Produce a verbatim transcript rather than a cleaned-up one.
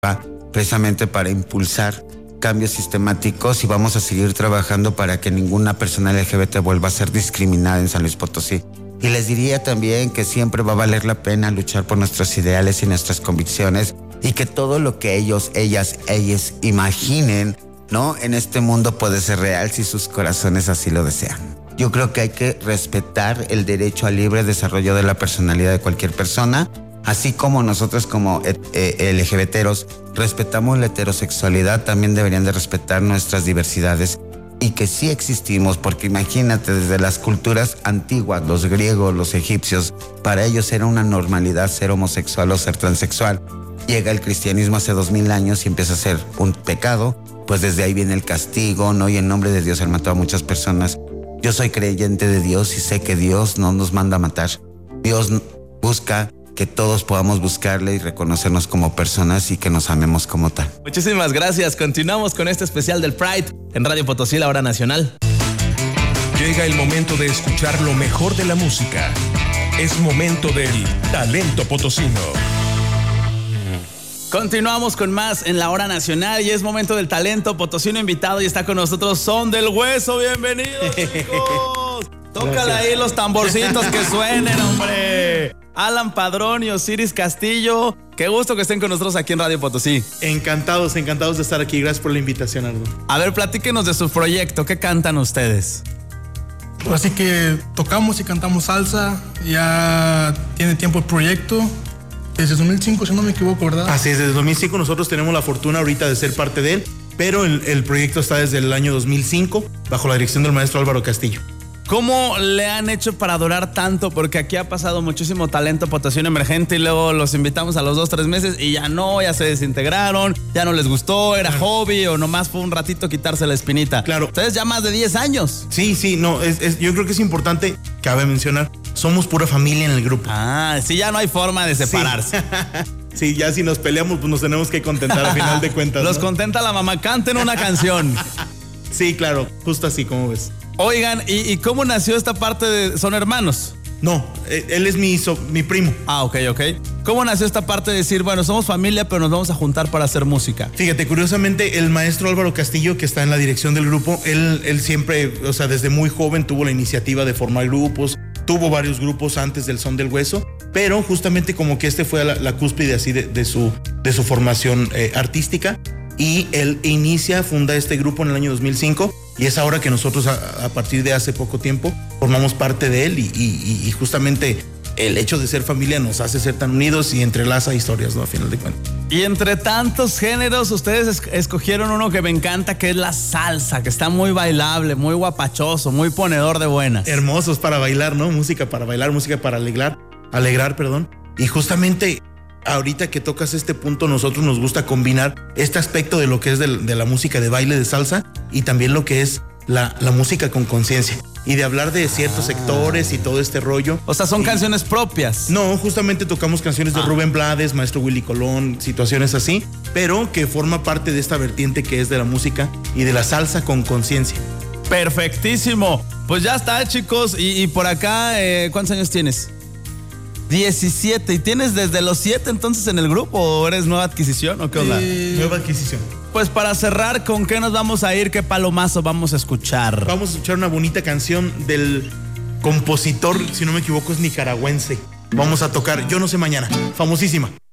precisamente para impulsar cambios sistemáticos y vamos a seguir trabajando para que ninguna persona L G B T vuelva a ser discriminada en San Luis Potosí. Y les diría también que siempre va a valer la pena luchar por nuestros ideales y nuestras convicciones y que todo lo que ellos, ellas, ellas imaginen, ¿no?, en este mundo puede ser real si sus corazones así lo desean. Yo creo que hay que respetar el derecho al libre desarrollo de la personalidad de cualquier persona, así como nosotros como L G B Teros respetamos la heterosexualidad, también deberían de respetar nuestras diversidades y que sí existimos, porque imagínate, desde las culturas antiguas, los griegos, los egipcios, para ellos era una normalidad ser homosexual o ser transexual. Llega el cristianismo hace dos mil años y empieza a ser un pecado, pues desde ahí viene el castigo, ¿no? Y en nombre de Dios han matado a muchas personas. Yo soy creyente de Dios y sé que Dios no nos manda a matar. Dios busca que todos podamos buscarle y reconocernos como personas y que nos amemos como tal. Muchísimas gracias. Continuamos con este especial del Pride en Radio Potosí, la hora nacional. Llega el momento de escuchar lo mejor de la música. Es momento del talento potosino. Continuamos con más en la hora nacional y es momento del talento potosino. Invitado y está con nosotros Son del Hueso. Bienvenidos, chicos. Tócale ahí los tamborcitos que suenen, hombre. Alan Padrón y Osiris Castillo, qué gusto que estén con nosotros aquí en Radio Potosí. Encantados, encantados de estar aquí. Gracias por la invitación, Ardo. A ver, platíquenos de su proyecto. ¿Qué cantan ustedes? Así que tocamos y cantamos salsa. Ya tiene tiempo el proyecto. Desde dos mil cinco, si no me equivoco, ¿verdad? Así es, desde dos mil cinco nosotros tenemos la fortuna ahorita de ser parte de él, pero el, el proyecto está desde el año dos mil cinco bajo la dirección del maestro Álvaro Castillo. ¿Cómo le han hecho para durar tanto? Porque aquí ha pasado muchísimo talento potosino emergente y luego los invitamos a los dos, tres meses y ya no, ya se desintegraron, ya no les gustó, era claro. hobby o nomás fue un ratito quitarse la espinita. Claro. Ustedes ya más de diez años. Sí, sí, no, es, es, yo creo que es importante, cabe mencionar, somos pura familia en el grupo. Ah, sí, ya no hay forma de separarse. Sí, sí, ya si nos peleamos, pues nos tenemos que contentar a final de cuentas. Los ¿no? contenta la mamá, canten una canción. Sí, claro, justo así, como ves. Oigan, ¿y, ¿y cómo nació esta parte de... ¿Son hermanos? No, él es mi, so, mi primo. Ah, ok, ok. ¿Cómo nació esta parte de decir, bueno, somos familia, pero nos vamos a juntar para hacer música? Fíjate, curiosamente, el maestro Álvaro Castillo, que está en la dirección del grupo, él, él siempre, o sea, desde muy joven tuvo la iniciativa de formar grupos, tuvo varios grupos antes del Son del Hueso, pero justamente como que este fue la, la cúspide así de, de, su, de su formación eh, artística, y él inicia, funda este grupo en el año dos mil cinco, y es ahora que nosotros a, a partir de hace poco tiempo formamos parte de él y, y, y justamente el hecho de ser familia nos hace ser tan unidos y entrelaza historias, ¿no? A final de cuentas. Y entre tantos géneros, ustedes es- escogieron uno que me encanta, que es la salsa, que está muy bailable, muy guapachoso, muy ponedor de buenas. Hermosos para bailar, ¿no? Música para bailar, música para alegrar, alegrar, perdón. Y justamente ahorita que tocas este punto, nosotros nos gusta combinar este aspecto de lo que es de, de la música de baile de salsa y también lo que es la, la música con conciencia y de hablar de ciertos ah. sectores y todo este rollo. O sea, son y, canciones propias. No, justamente tocamos canciones de ah. Rubén Blades, Maestro Willy Colón, situaciones así, pero que forma parte de esta vertiente que es de la música y de la salsa con conciencia. Perfectísimo. Pues ya está, chicos. Y, y por acá, eh, ¿cuántos años tienes? diecisiete. ¿Y tienes desde los siete entonces en el grupo o eres nueva adquisición o qué onda? Eh, nueva adquisición. Pues para cerrar, ¿con qué nos vamos a ir? ¿Qué palomazo vamos a escuchar? Vamos a escuchar una bonita canción del compositor, si no me equivoco, es nicaragüense. Vamos a tocar Yo No Sé Mañana, famosísima.